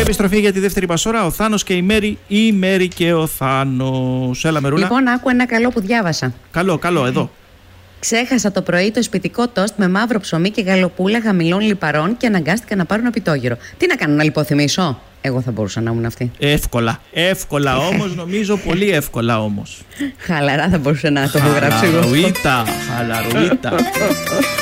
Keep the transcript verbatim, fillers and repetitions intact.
Επιστροφή για τη δεύτερη πασόρα. Ο Θάνος και η Μέρη, η Μέρη και ο Θάνος. Έλα, Μερούλα. Λοιπόν, άκου ένα καλό που διάβασα. Καλό, καλό, εδώ. Ξέχασα το πρωί το σπιτικό τόστ με μαύρο ψωμί και γαλοπούλα χαμηλών λιπαρών και αναγκάστηκα να πάρω ένα πιτόγυρο. Τι να κάνω, να λιποθυμίσω? Εγώ θα μπορούσα να ήμουν αυτή. Εύκολα. Εύκολα όμως, νομίζω πολύ εύκολα όμως. Χαλαρά θα μπορούσα να το έχω γράψει εγώ. Χαλαρουίτα, χαλαρουίτα.